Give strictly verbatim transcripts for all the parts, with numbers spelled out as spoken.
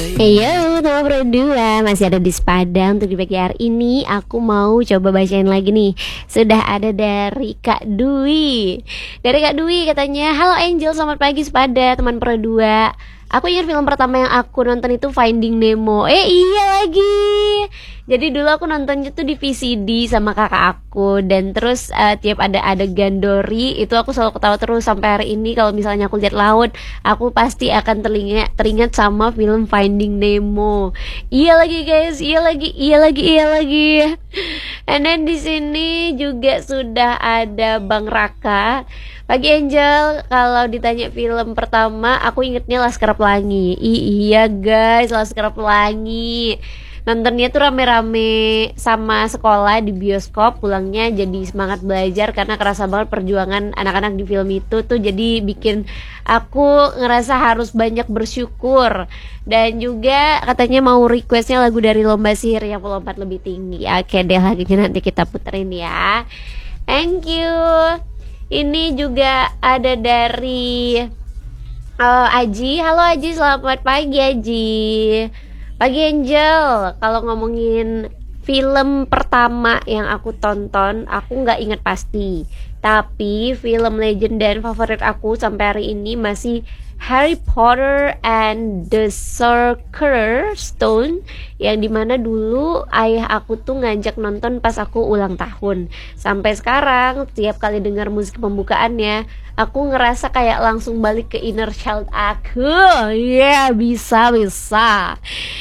Yo, nama berdua masih ada di Sepada. Untuk di pagi hari ini aku mau coba bacain lagi nih. Sudah ada dari Kak Dwi. Dari Kak Dwi katanya, halo Angel, selamat pagi Sepada, teman Pro dua. Aku ingat film pertama yang aku nonton itu Finding Nemo. Eh iya lagi. Jadi dulu aku nontonnya tuh di V C D sama kakak aku. Dan terus uh, tiap ada adegan Dory itu aku selalu ketawa terus sampai hari ini. Kalau misalnya aku lihat laut, aku pasti akan teringat, teringat sama film Finding Nemo. Iya lagi guys, iya lagi, iya lagi, iya lagi. And then di sini juga sudah ada Bang Raka. Pagi Angel, kalau ditanya film pertama, aku ingetnya Laskar Pelangi. I iya guys, Laskar Pelangi. Nontonnya tuh rame-rame sama sekolah di bioskop, pulangnya jadi semangat belajar karena kerasa banget perjuangan anak-anak di film itu tuh, jadi bikin aku ngerasa harus banyak bersyukur. Dan juga katanya mau requestnya lagu dari Lomba Sihir yang melompat lebih tinggi. Oke deh, lagunya nanti kita puterin ya. Thank you. Ini juga ada dari uh, Aji. Halo Aji, selamat pagi Aji. Pagi Angel. Kalau ngomongin film pertama yang aku tonton, aku nggak inget pasti. Tapi film legend dan favorit aku sampai hari ini masih Harry Potter and the Sorcerer's Stone, yang dimana dulu ayah aku tuh ngajak nonton pas aku ulang tahun. Sampai sekarang tiap kali dengar musik pembukaannya, aku ngerasa kayak langsung balik ke inner child aku. Ya yeah, bisa bisa.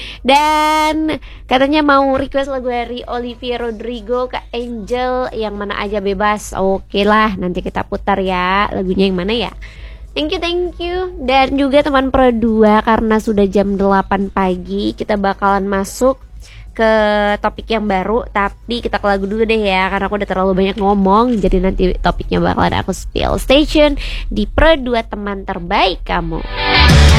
Dan katanya mau request lagu dari Olivia Rodrigo ke Angel, yang mana aja bebas. Oke lah, nanti kita putar ya. Lagunya yang mana ya? Thank you, thank you. Dan juga teman Pro dua, karena sudah jam delapan pagi, kita bakalan masuk ke topik yang baru. Tapi kita ke lagu dulu deh ya, karena aku udah terlalu banyak ngomong. Jadi nanti topiknya bakalan aku spill. Stay tune di Pro dua, teman terbaik kamu.